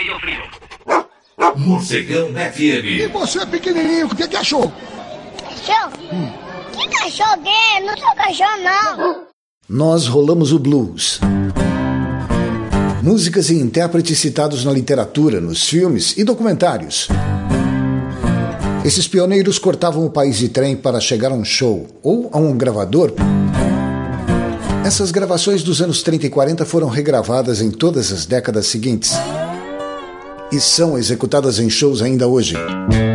meio frio. Morcegão FM. E você, pequenininho, o que achou? Cachorro? Que cachorro é? Não sou cachorro, não. Nós rolamos o blues. Músicas e intérpretes citados na literatura, nos filmes e documentários. Esses pioneiros cortavam o país de trem para chegar a um show ou a um gravador. Essas gravações dos anos 30 e 40 foram regravadas em todas as décadas seguintes e são executadas em shows ainda hoje.